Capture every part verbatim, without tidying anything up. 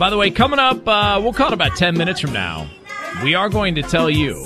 By the way, coming up, uh, we'll call it about ten minutes from now, we are going to tell you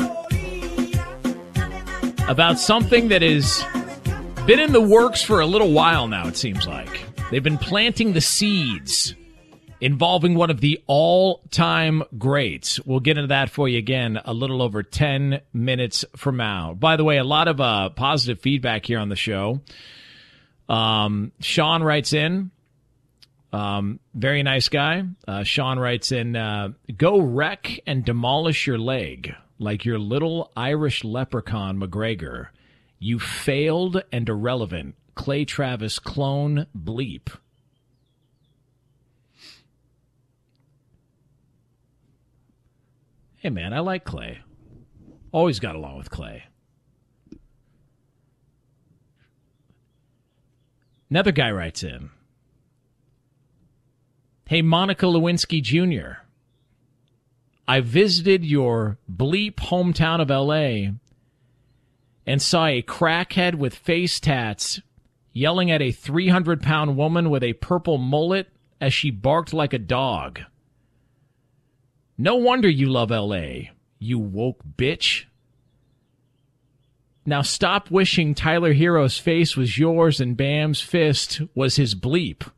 about something that has been in the works for a little while now, it seems like. They've been planting the seeds involving one of the all-time greats. We'll get into that for you again a little over ten minutes from now. By the way, a lot of uh, positive feedback here on the show. Um, Sean writes in. Um, very nice guy. Uh, Sean writes in, uh, go wreck and demolish your leg like your little Irish leprechaun McGregor. You failed and irrelevant Clay Travis clone bleep. Hey, man, I like Clay. Always got along with Clay. Another guy writes in. Hey, Monica Lewinsky Junior I visited your bleep hometown of L A and saw a crackhead with face tats yelling at a three hundred pound woman with a purple mullet as she barked like a dog. No wonder you love L A, you woke bitch. Now stop wishing Tyler Hero's face was yours and Bam's fist was his bleep.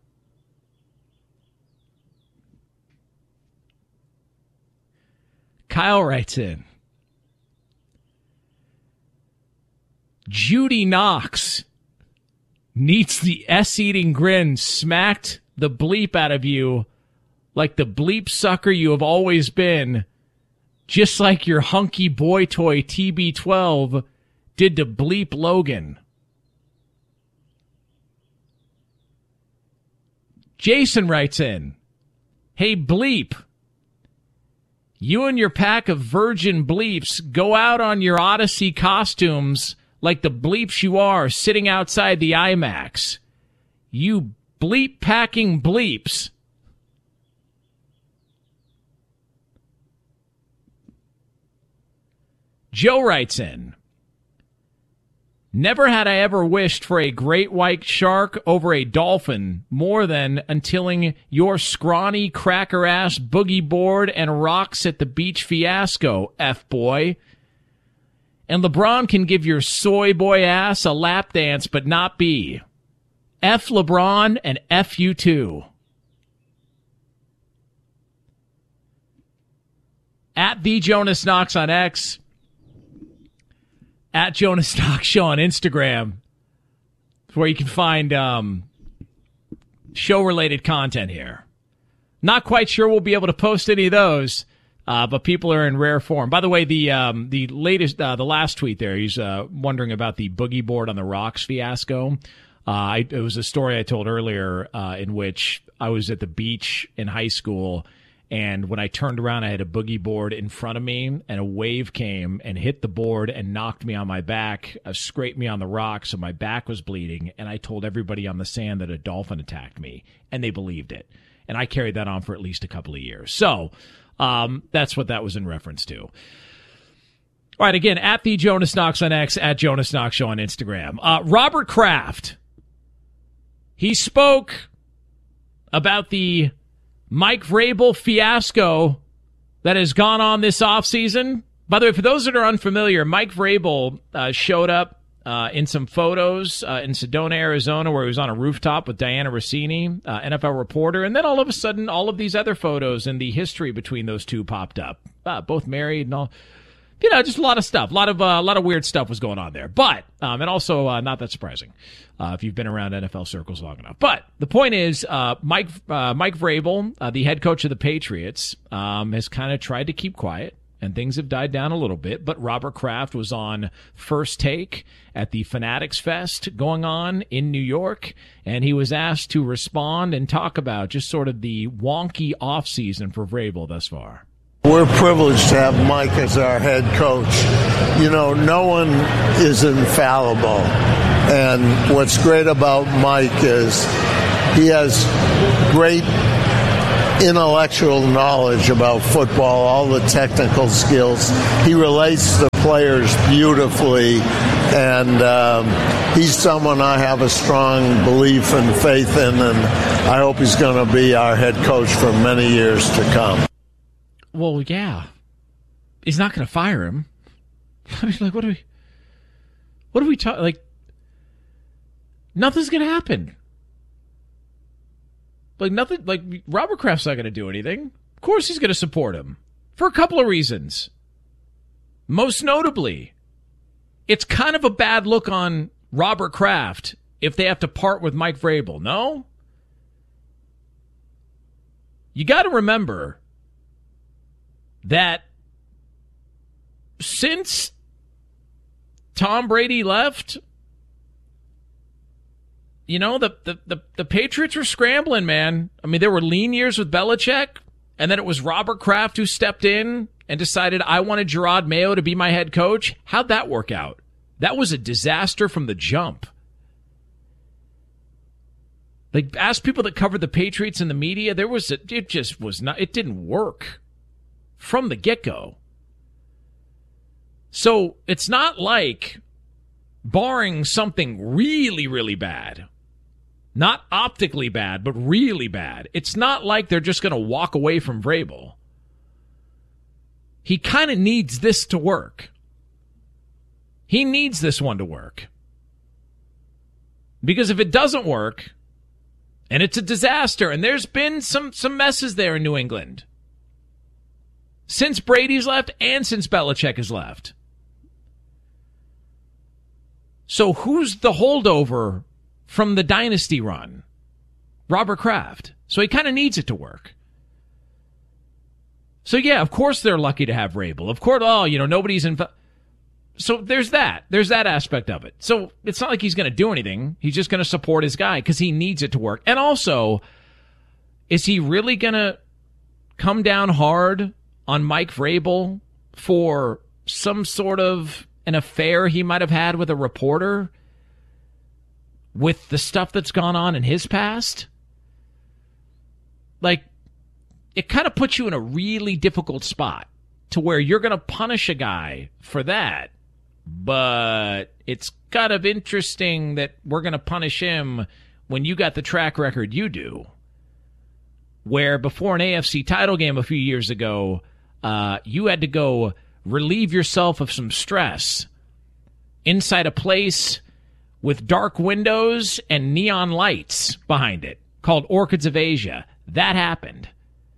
Kyle writes in. Judy Knox needs the S-eating grin smacked the bleep out of you like the bleep sucker you have always been, just like your hunky boy toy T B twelve did to bleep Logan. Jason writes in, hey bleep, you and your pack of virgin bleeps go out on your Odyssey costumes like the bleeps you are sitting outside the IMAX. You bleep-packing bleeps. Joe writes in, never had I ever wished for a great white shark over a dolphin more than untilling your scrawny cracker-ass boogie board and rocks at the beach fiasco, F-boy. And LeBron can give your soy boy ass a lap dance but not be. F LeBron and F you too. At the Jonas Knox on X. At Jonas Knox Show on Instagram, where you can find um, show-related content here. Not quite sure we'll be able to post any of those, uh, but people are in rare form. By the way, the um, the latest, uh, the last tweet there, he's uh, wondering about the boogie board on the rocks fiasco. Uh, I, it was a story I told earlier uh, in which I was at the beach in high school. And when I turned around, I had a boogie board in front of me, and a wave came and hit the board and knocked me on my back, uh, scraped me on the rocks, so my back was bleeding. And I told everybody on the sand that a dolphin attacked me, and they believed it. And I carried that on for at least a couple of years. So um, that's what that was in reference to. All right, again, at the Jonas Knox on X, at Jonas Knox Show on Instagram. Uh, Robert Kraft, he spoke about the Mike Vrabel fiasco that has gone on this offseason. By the way, for those that are unfamiliar, Mike Vrabel uh, showed up uh, in some photos uh, in Sedona, Arizona, where he was on a rooftop with Diana Rossini, uh, N F L reporter. And then all of a sudden, all of these other photos and the history between those two popped up. Uh, both married and all. You know, just a lot of stuff. A lot of uh, a lot of weird stuff was going on there. But, um, and also uh, not that surprising uh, if you've been around N F L circles long enough. But the point is, uh, Mike uh, Mike Vrabel, uh, the head coach of the Patriots, um, has kind of tried to keep quiet, and things have died down a little bit. But Robert Kraft was on First Take at the Fanatics Fest going on in New York, and he was asked to respond and talk about just sort of the wonky offseason for Vrabel thus far. We're privileged to have Mike as our head coach. You know, no one is infallible. And what's great about Mike is he has great intellectual knowledge about football, all the technical skills. He relates to players beautifully. And um, he's someone I have a strong belief and faith in, and I hope he's going to be our head coach for many years to come. Well, yeah. He's not going to fire him. I mean, like, what are we... What are we talking... Like, nothing's going to happen. Like, nothing... Like, Robert Kraft's not going to do anything. Of course he's going to support him. For a couple of reasons. Most notably, it's kind of a bad look on Robert Kraft if they have to part with Mike Vrabel, no? You got to remember that since Tom Brady left, you know, the, the, the, the Patriots were scrambling, man. I mean, there were lean years with Belichick, and then it was Robert Kraft who stepped in and decided, I wanted Gerard Mayo to be my head coach. How'd that work out? That was a disaster from the jump. Like, ask people that covered the Patriots in the media, there was a, it just was not, it didn't work from the get-go. So it's not like, barring something really, really bad, not optically bad, but really bad, it's not like they're just going to walk away from Vrabel. He kind of needs this to work. He needs this one to work. Because if it doesn't work, and it's a disaster, and there's been some, some messes there in New England, since Brady's left and since Belichick has left. So who's the holdover from the dynasty run? Robert Kraft. So he kind of needs it to work. So yeah, of course they're lucky to have Vrabel. Of course, oh, you know, nobody's in. So there's that. There's that aspect of it. So it's not like he's going to do anything. He's just going to support his guy because he needs it to work. And also, is he really going to come down hard on Mike Vrabel for some sort of an affair he might have had with a reporter with the stuff that's gone on in his past? Like, it kind of puts you in a really difficult spot to where you're going to punish a guy for that. But it's kind of interesting that we're going to punish him when you got the track record you do. Where before an A F C title game a few years ago, uh, you had to go relieve yourself of some stress inside a place with dark windows and neon lights behind it called Orchids of Asia. That happened.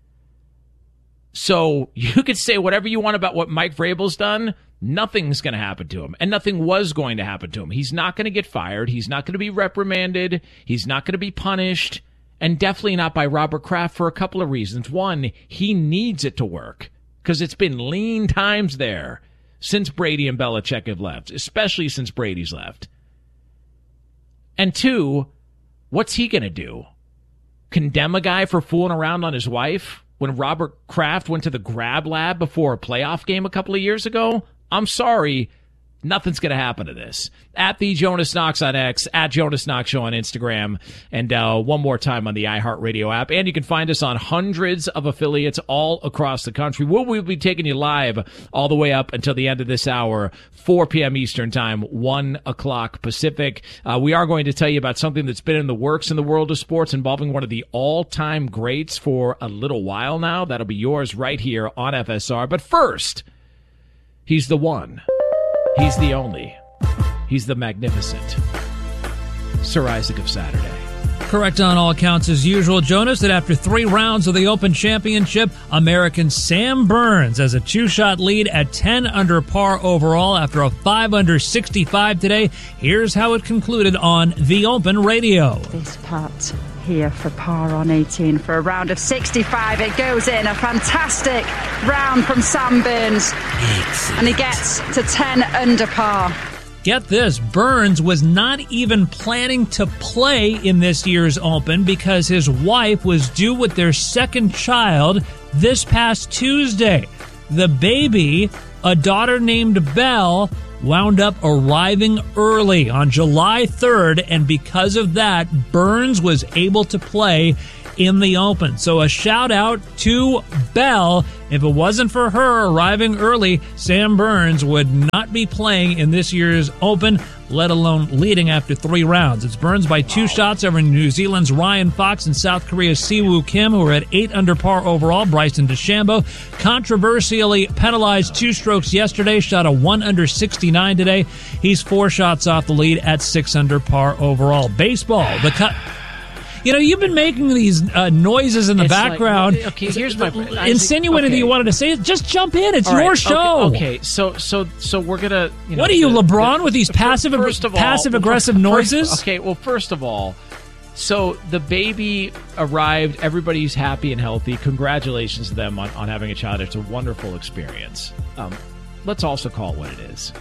So you could say whatever you want about what Mike Vrabel's done. Nothing's going to happen to him, and nothing was going to happen to him. He's not going to get fired. He's not going to be reprimanded. He's not going to be punished, and definitely not by Robert Kraft for a couple of reasons. One, he needs it to work because it's been lean times there since Brady and Belichick have left, especially since Brady's left. And two, what's he going to do? Condemn a guy for fooling around on his wife when Robert Kraft went to the grab lab before a playoff game a couple of years ago? I'm sorry, nothing's going to happen to this. At the Jonas Knox on X, at Jonas Knox Show on Instagram, and uh, one more time on the iHeartRadio app. And you can find us on hundreds of affiliates all across the country. We'll, we'll be taking you live all the way up until the end of this hour, four p.m. Eastern Time, one o'clock Pacific. Uh, we are going to tell you about something that's been in the works in the world of sports involving one of the all-time greats for a little while now. That'll be yours right here on F S R. But first, he's the one. He's the only. He's the magnificent Sir Isaac of Saturday. Correct on all accounts as usual, Jonas, that after three rounds of the Open Championship, American Sam Burns has a two-shot lead at ten under par overall after a five under sixty-five today. Here's how it concluded on The Open Radio. This putt here for par on eighteen for a round of sixty-five. It goes in. A fantastic round from Sam Burns. Excellent. And he gets to ten under par. Get this, Burns was not even planning to play in this year's Open because his wife was due with their second child this past Tuesday. The baby, a daughter named Belle, wound up arriving early on July third, and because of that, Burns was able to play in the Open. So a shout out to Belle. If it wasn't for her arriving early, Sam Burns would not be playing in this year's Open, let alone leading after three rounds. It's Burns by two wow. shots over New Zealand's Ryan Fox and South Korea's Siwoo Kim, who are at eight under par overall. Bryson DeChambeau controversially penalized two strokes yesterday, shot a one under sixty-nine today. He's four shots off the lead at six under par overall. Baseball, the cut. You know, you've been making these uh, noises in the it's background. Like, okay, here's my insinuating okay. that you wanted to say it. Just jump in. It's all your right, show. Okay, okay, so so so we're gonna. You know, what are you, the, LeBron, the, with these the, passive first of all, passive aggressive first, noises? Okay, well, first of all, so the baby arrived. Everybody's happy and healthy. Congratulations to them on, on having a child. It's a wonderful experience. Um, let's also call it what it is.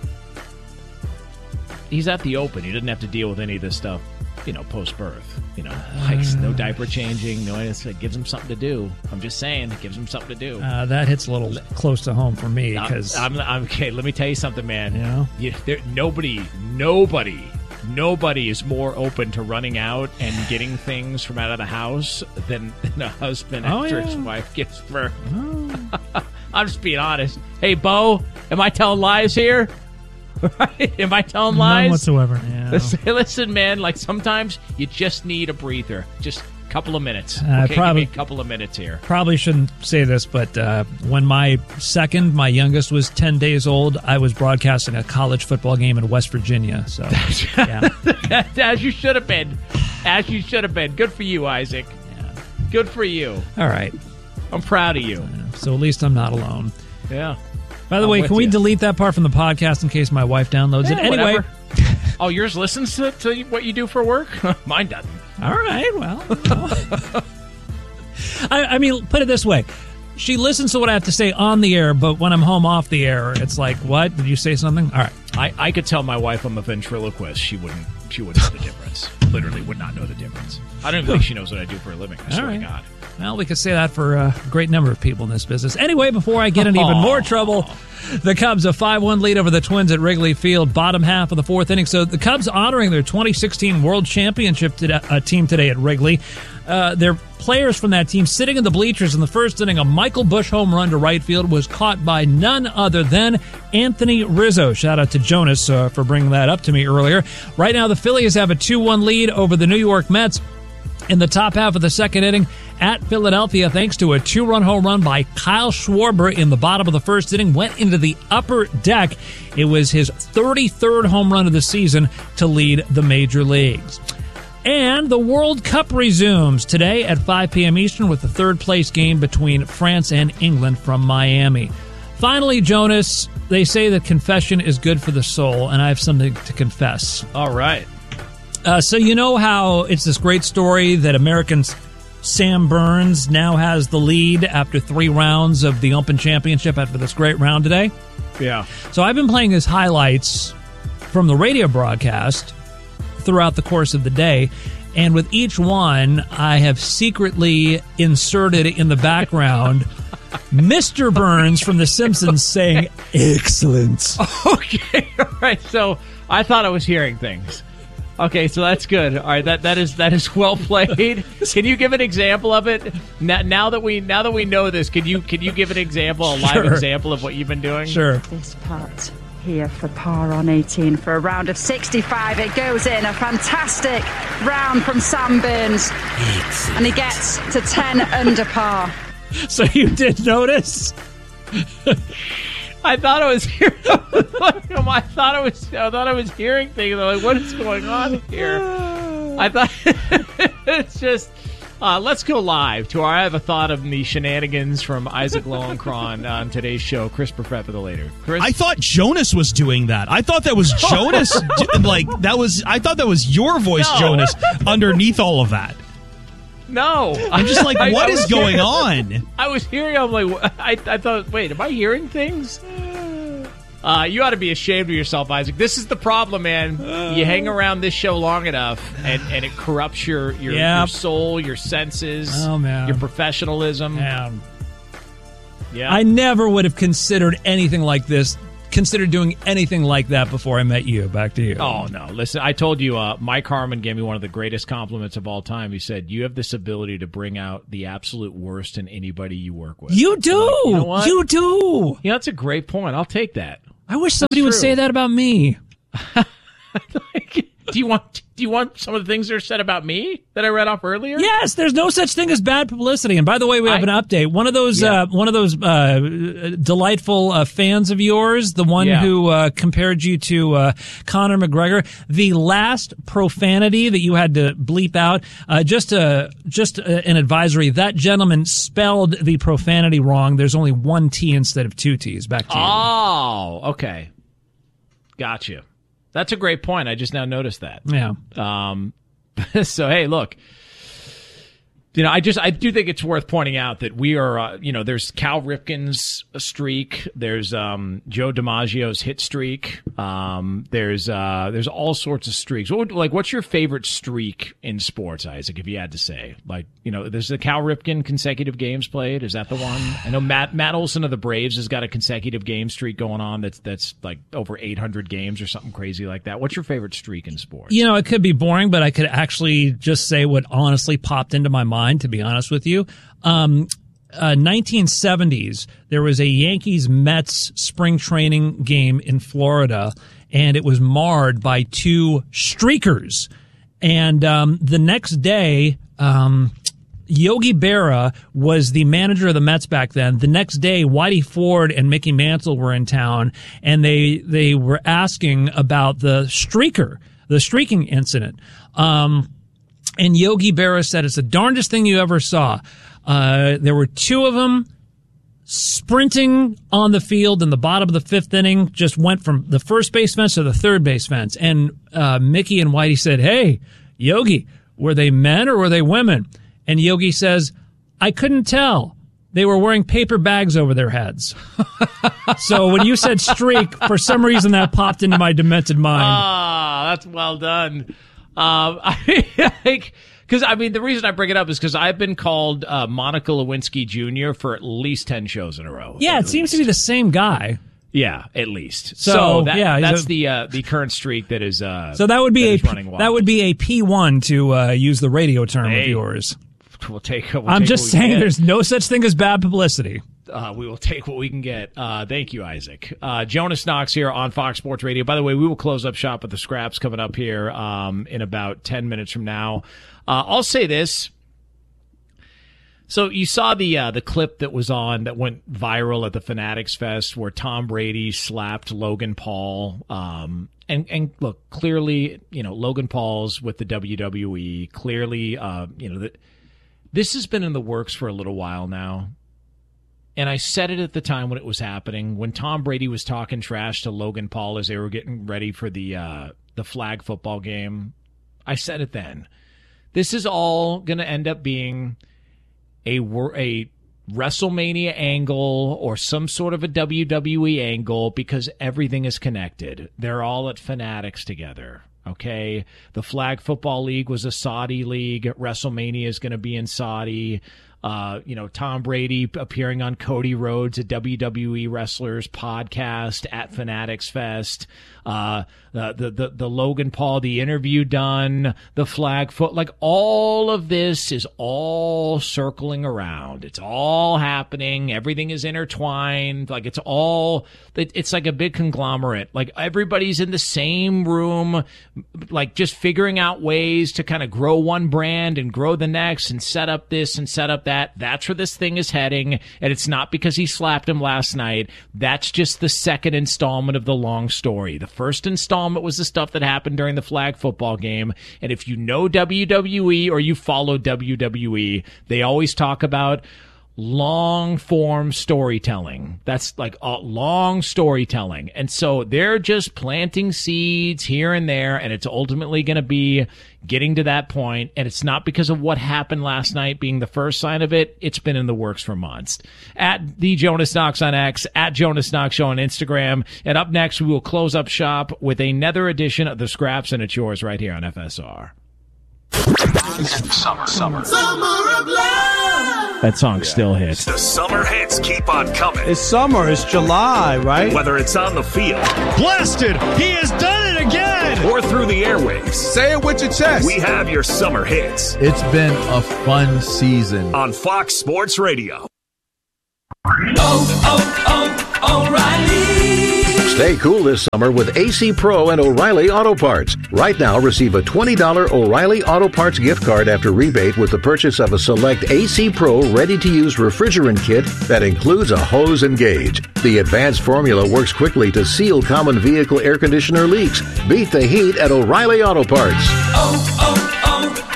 He's at the Open. He didn't have to deal with any of this stuff, you know, post-birth. You know, like no diaper changing, no, it gives him something to do. I'm just saying, it gives him something to do. Uh, that hits a little close to home for me because I'm, I'm, I'm okay. Let me tell you something, man. You know, you, there, nobody, nobody, nobody is more open to running out and getting things from out of the house than, than a husband oh, after yeah. his wife gives birth. Oh. I'm just being honest. Hey, Bo, am I telling lies here? Right? Am I telling lies? None whatsoever. Yeah. Listen, listen, man, like sometimes you just need a breather. Just a couple of minutes. Uh, okay, probably, give me a couple of minutes here. Probably shouldn't say this, but uh, when my second, my youngest, was ten days old, I was broadcasting a college football game in West Virginia. So, yeah. As you should have been. As you should have been. Good for you, Isaac. Yeah. Good for you. All right. I'm proud of you. Uh, so at least I'm not alone. Yeah. By the I'm way, can we you. delete that part from the podcast in case my wife downloads yeah, it? Anyway. Oh, yours listens to, to what you do for work? Mine doesn't. All right, well. I, I mean, put it this way. She listens to what I have to say on the air, but when I'm home off the air, it's like, what? Did you say something? All right. I, I could tell my wife I'm a ventriloquist. She wouldn't She wouldn't know the difference. Literally would not know the difference. I don't even think she knows what I do for a living. I swear right. to God. Well, we could say that for a great number of people in this business. Anyway, before I get in even more trouble, the Cubs a five one lead over the Twins at Wrigley Field, bottom half of the fourth inning. So the Cubs honoring their twenty sixteen World Championship to, uh, team today at Wrigley. Uh, their players from that team sitting in the bleachers in the first inning. A Michael Busch home run to right field was caught by none other than Anthony Rizzo. Shout out to Jonas uh, for bringing that up to me earlier. Right now, the Phillies have a two one lead over the New York Mets in the top half of the second inning at Philadelphia, thanks to a two-run home run by Kyle Schwarber in the bottom of the first inning, went into the upper deck. It was his thirty-third home run of the season to lead the major leagues. And the World Cup resumes today at five p.m. Eastern with the third-place game between France and England from Miami. Finally, Jonas, they say that confession is good for the soul, and I have something to confess. All right. Uh, so you know how it's this great story that American Sam Burns now has the lead after three rounds of the Open Championship after this great round today? Yeah. So I've been playing his highlights from the radio broadcast throughout the course of the day, and with each one, I have secretly inserted in the background Mister Burns from The Simpsons saying, "Excellent." Okay, all right. So I thought I was hearing things. Okay, so that's good. All right, that that is that is well played. Can you give an example of it? Now, now that we now that we know this, can you can you give an example, a live Sure. example of what you've been doing? Sure. This putt here for par on eighteen for a round of sixty-five. It goes in. A fantastic round from Sam Burns. And he gets to ten under par. So you did notice? I thought I was hearing. I thought I was. I thought I was hearing things. I'm like, what is going on here? I thought it's just. Uh, let's go live to our I Have a Thought of the Shenanigans from Isaac Lowenkron on today's show. Chris Perfett for the later. Chris, I thought Jonas was doing that. I thought that was Jonas. do, like that was. I thought that was your voice, No. Jonas, underneath all of that. no. I'm just like, I- what I is was going hearing- on? I was hearing. I'm like, wh- I, I thought. Wait, am I hearing things? Uh, you ought to be ashamed of yourself, Isaac. This is the problem, man. You hang around this show long enough, and, and it corrupts your your, Yep. your soul, your senses, Oh, man. your professionalism. Um, Yeah, I never would have considered anything like this considered doing anything like that before I met you. Back to you. Oh, no. Listen, I told you, uh, Mike Harmon gave me one of the greatest compliments of all time. He said, you have this ability to bring out the absolute worst in anybody you work with. You do. Like, you know what? You do. Yeah, that's a great point. I'll take that. I wish somebody would say that about me. Like, do you want do you want some of the things that are said about me that I read off earlier? Yes, there's no such thing as bad publicity. And by the way, we have I, an update. One of those yeah. uh, one of those uh, delightful uh, fans of yours, the one yeah. who uh, compared you to uh, Conor McGregor, the last profanity that you had to bleep out, uh, just a just a, an advisory. That gentleman spelled the profanity wrong. There's only one T instead of two T's. Back to you. Oh, okay. Gotcha. That's a great point. I just now noticed that. Yeah. Um, so, hey, look, you know, I just, I do think it's worth pointing out that we are, uh, you know, there's Cal Ripken's streak. There's, um, Joe DiMaggio's hit streak. Um, there's, uh, there's all sorts of streaks. What would, like, what's your favorite streak in sports, Isaac, if you had to say? Like, you know, there's the Cal Ripken consecutive games played. Is that the one? I know Matt, Matt Olson of the Braves has got a consecutive game streak going on that's, that's like over eight hundred games or something crazy like that. What's your favorite streak in sports? You know, it could be boring, but I could actually just say what honestly popped into my mind, to be honest with you. Um, uh, nineteen seventies, there was a Yankees-Mets spring training game in Florida, and it was marred by two streakers. And um, the next day, um, Yogi Berra was the manager of the Mets back then. The next day, Whitey Ford and Mickey Mantle were in town, and they they were asking about the streaker, the streaking incident. Um, and Yogi Berra said, it's the darndest thing you ever saw. Uh, there were two of them sprinting on the field in the bottom of the fifth inning, just went from the first base fence to the third base fence. And uh, Mickey and Whitey said, hey, Yogi, were they men or were they women? And Yogi says, I couldn't tell. They were wearing paper bags over their heads. So when you said streak, for some reason that popped into my demented mind. Ah, that's well done. Um, I like, because I mean, the reason I bring it up is because I've been called uh, Monica Lewinsky Junior for at least ten shows in a row. Yeah, it least. seems to be the same guy. Yeah, at least. So, so that, yeah, that's a, the uh, the current streak that is. Uh, so that would be that a that would be a P one to uh, use the radio term hey, of yours. We'll take. We'll I'm take just saying, there's no such thing as bad publicity. Uh, we will take what we can get. Uh, thank you, Isaac. Uh, Jonas Knox here on Fox Sports Radio. By the way, we will close up shop at the Scraps coming up here um, in about ten minutes from now. Uh, I'll say this. So you saw the uh, the clip that was on that went viral at the Fanatics Fest where Tom Brady slapped Logan Paul. Um, and and look, clearly, you know, Logan Paul's with the W W E. Clearly, uh, you know, the, this has been in the works for a little while now. And I said it at the time when it was happening, when Tom Brady was talking trash to Logan Paul as they were getting ready for the uh, the flag football game. I said it then. This is all going to end up being a a WrestleMania angle or some sort of a W W E angle because everything is connected. They're all at Fanatics together. Okay, the Flag Football League was a Saudi league. WrestleMania is going to be in Saudi. Uh, you know, Tom Brady appearing on Cody Rhodes, a W W E Wrestlers podcast at Fanatics Fest. Uh, the, the, the, the Logan Paul, the interview done, the flag foot, like all of this is all circling around. It's all happening. Everything is intertwined. Like it's all, it, it's like a big conglomerate. Like everybody's in the same room, like just figuring out ways to kind of grow one brand and grow the next and set up this and set up that. That's where this thing is heading. And it's not because he slapped him last night. That's just the second installment of the long story. The first installment was the stuff that happened during the flag football game. And if you know W W E or you follow W W E, they always talk about long form storytelling. That's like a long storytelling. And so they're just planting seeds here and there, and it's ultimately going to be getting to that point. And it's not because of what happened last night being the first sign of it. It's been in the works for months. At the Jonas Knox on X, at Jonas Knox Show on Instagram. And up next, we will close up shop with another edition of the Scraps, and it's yours right here on F S R. Summer, summer, summer of love. that song still hits. The summer hits keep on coming. It's summer. It's July, right? Whether it's on the field. Blasted! He has done it again! Or through the airwaves. Say it with your chest. We have your summer hits. It's been a fun season. On Fox Sports Radio. Oh, oh, O'Reilly. Stay cool this summer with A C Pro and O'Reilly Auto Parts. Right now, receive a twenty dollars O'Reilly Auto Parts gift card after rebate with the purchase of a select A C Pro ready-to-use refrigerant kit that includes a hose and gauge. The advanced formula works quickly to seal common vehicle air conditioner leaks. Beat the heat at O'Reilly Auto Parts. Oh,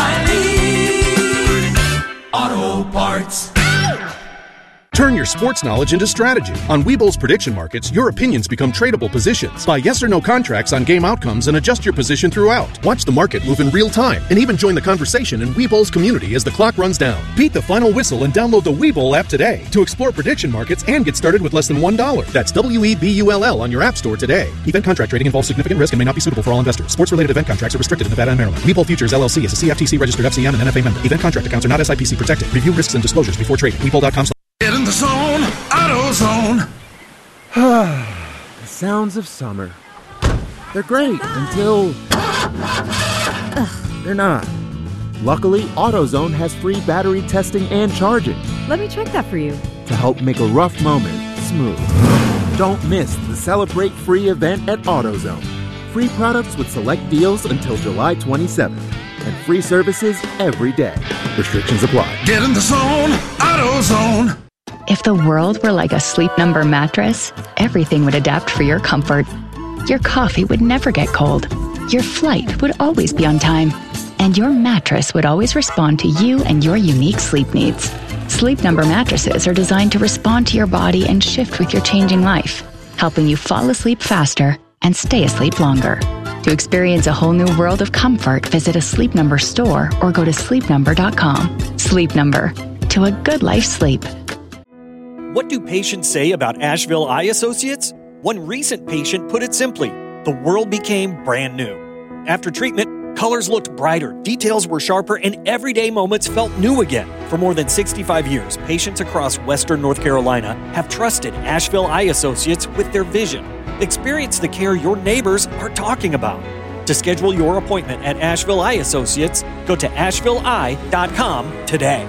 oh, oh, O'Reilly Auto Parts. Turn your sports knowledge into strategy. On Webull's prediction markets, your opinions become tradable positions. Buy yes or no contracts on game outcomes and adjust your position throughout. Watch the market move in real time and even join the conversation in Webull's community as the clock runs down. Beat the final whistle and download the Webull app today to explore prediction markets and get started with less than one dollar. That's W E B U L L on your app store today. Event contract trading involves significant risk and may not be suitable for all investors. Sports-related event contracts are restricted in Nevada and Maryland. Webull Futures L L C is a C F T C-registered F C M and N F A member. Event contract accounts are not S I P C protected. Review risks and disclosures before trading. Webull dot com. Get in the zone, AutoZone. The sounds of summer. They're great until they're not. Luckily, AutoZone has free battery testing and charging. Let me check that for you. To help make a rough moment smooth. Don't miss the Celebrate Free event at AutoZone. Free products with select deals until July twenty-seventh. And free services every day. Restrictions apply. Get in the zone, AutoZone. If the world were like a Sleep Number mattress, everything would adapt for your comfort. Your coffee would never get cold. Your flight would always be on time. And your mattress would always respond to you and your unique sleep needs. Sleep Number mattresses are designed to respond to your body and shift with your changing life, helping you fall asleep faster and stay asleep longer. To experience a whole new world of comfort, visit a Sleep Number store or go to sleep number dot com. Sleep Number. To a good life sleep. What do patients say about Asheville Eye Associates? One recent patient put it simply, the world became brand new. After treatment, colors looked brighter, details were sharper, and everyday moments felt new again. For more than sixty-five years, patients across Western North Carolina have trusted Asheville Eye Associates with their vision. Experience the care your neighbors are talking about. To schedule your appointment at Asheville Eye Associates, go to asheville eye dot com today.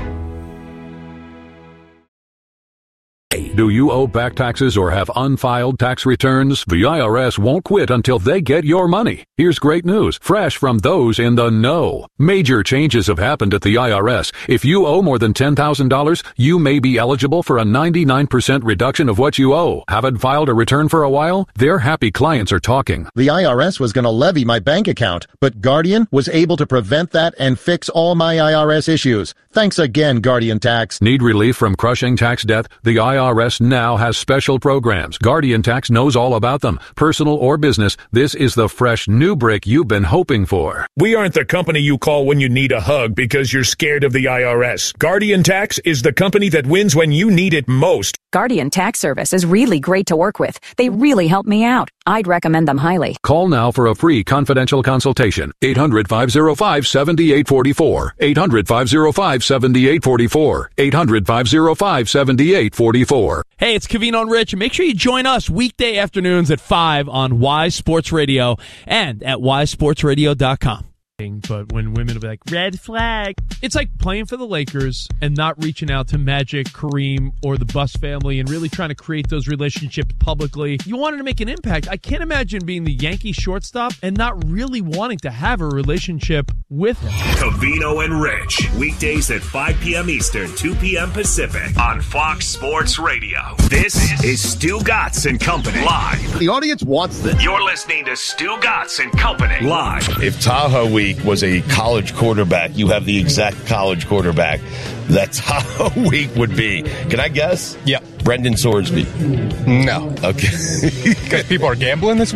Do you owe back taxes or have unfiled tax returns? The I R S won't quit until they get your money. Here's great news, fresh from those in the know. Major changes have happened at the I R S. If you owe more than ten thousand dollars, you may be eligible for a ninety-nine percent reduction of what you owe. Haven't filed a return for a while? Their happy clients are talking. The I R S was going to levy my bank account, but Guardian was able to prevent that and fix all my I R S issues. Thanks again, Guardian Tax. Need relief from crushing tax debt? The I R S now has special programs. Guardian Tax knows all about them. Personal or business, this is the fresh new brick you've been hoping for. We aren't the company you call when you need a hug because you're scared of the I R S. Guardian Tax is the company that wins when you need it most. Guardian Tax Service is really great to work with. They really help me out. I'd recommend them highly. Call now for a free confidential consultation. eight hundred, five oh five, seven eight four four. eight hundred, five oh five, seven eight four four. eight hundred, five oh five, seven eight four four. Hey, it's Kavino and Rich. Make sure you join us weekday afternoons at five on Wise Sports Radio and at wise sports radio dot com. But when women will be like, red flag. It's like playing for the Lakers and not reaching out to Magic, Kareem, or the Buss family and really trying to create those relationships publicly. You wanted to make an impact. I can't imagine being the Yankee shortstop and not really wanting to have a relationship with him. Cavino and Rich, weekdays at five p.m. Eastern, two p.m. Pacific on Fox Sports Radio. This is Stu Gatz and Company live. The audience wants this. You're listening to Stu Gatz and Company live. If Tahoe Week was a college quarterback, you have the exact college quarterback that Tahoe Week would be. Can I guess? Yeah. Brendan Sorsby. No. Okay. Because people are gambling this week?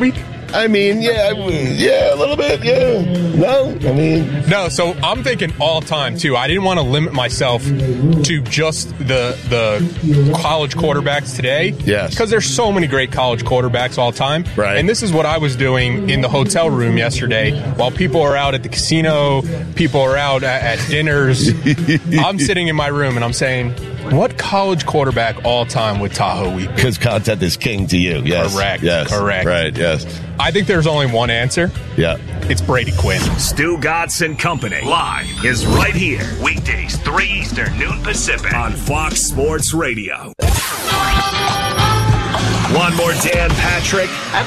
I mean, yeah, yeah, a little bit, yeah. No, I mean, no. So I'm thinking all time too. I didn't want to limit myself to just the the college quarterbacks today. Yes, because there's so many great college quarterbacks all time. Right. And this is what I was doing in the hotel room yesterday while people are out at the casino, people are out at, at dinners. I'm sitting in my room and I'm saying, what college quarterback all time would Tahoe week? Because content is king to you. Yes. Correct. Yes. Correct. Right. Yes. I think there's only one answer. Yeah. It's Brady Quinn. Stu Gatz and Company live is right here. Weekdays, three Eastern, noon Pacific on Fox Sports Radio. One more Dan Patrick